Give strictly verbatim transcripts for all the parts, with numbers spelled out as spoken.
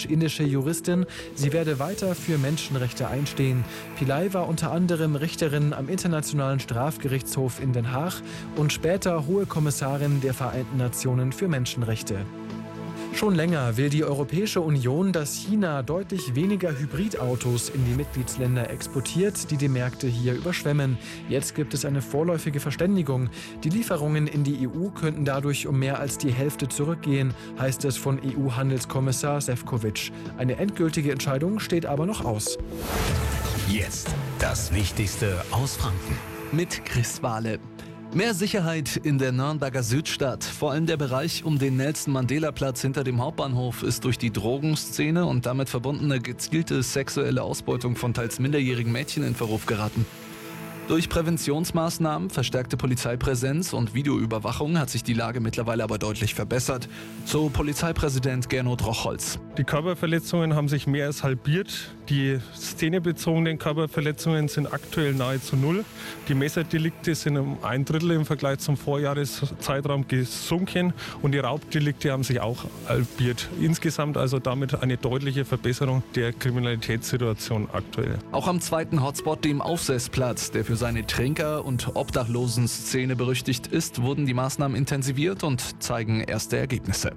irakisch-indische Juristin, sie werde weiter für Menschenrechte einstehen. Pillay war unter anderem Richterin am Internationalen Strafgerichtshof in Den Haag und später Hohe Kommissarin der Vereinten Nationen für Menschenrechte. Schon länger will die Europäische Union, dass China deutlich weniger Hybridautos in die Mitgliedsländer exportiert, die die Märkte hier überschwemmen. Jetzt gibt es eine vorläufige Verständigung. Die Lieferungen in die E U könnten dadurch um mehr als die Hälfte zurückgehen, heißt es von E U-Handelskommissar Šefčovič. Eine endgültige Entscheidung steht aber noch aus. Jetzt das Wichtigste aus Franken. Mit Chris Wahle. Mehr Sicherheit in der Nürnberger Südstadt. Vor allem der Bereich um den Nelson-Mandela-Platz hinter dem Hauptbahnhof ist durch die Drogenszene und damit verbundene gezielte sexuelle Ausbeutung von teils minderjährigen Mädchen in Verruf geraten. Durch Präventionsmaßnahmen, verstärkte Polizeipräsenz und Videoüberwachung hat sich die Lage mittlerweile aber deutlich verbessert. So Polizeipräsident Gernot Rochholz. Die Körperverletzungen haben sich mehr als halbiert. Die szenebezogenen Körperverletzungen sind aktuell nahezu null. Die Messerdelikte sind um ein Drittel im Vergleich zum Vorjahreszeitraum gesunken und die Raubdelikte haben sich auch halbiert. Insgesamt also damit eine deutliche Verbesserung der Kriminalitätssituation aktuell. Auch am zweiten Hotspot, dem Aufsessplatz, der für seine Trinker- und Obdachlosen-Szene berüchtigt ist, wurden die Maßnahmen intensiviert und zeigen erste Ergebnisse.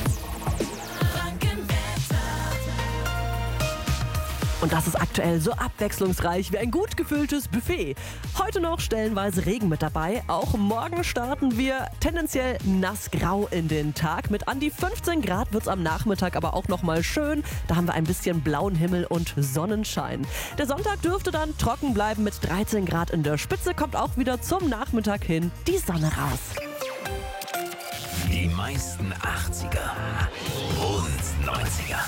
Und das ist aktuell so abwechslungsreich wie ein gut gefülltes Buffet. Heute noch stellenweise Regen mit dabei. Auch morgen starten wir tendenziell nassgrau in den Tag. Mit an die fünfzehn Grad wird es am Nachmittag aber auch noch mal schön. Da haben wir ein bisschen blauen Himmel und Sonnenschein. Der Sonntag dürfte dann trocken bleiben mit dreizehn Grad in der Spitze. Kommt auch wieder zum Nachmittag hin die Sonne raus. Die meisten achtziger und neunziger.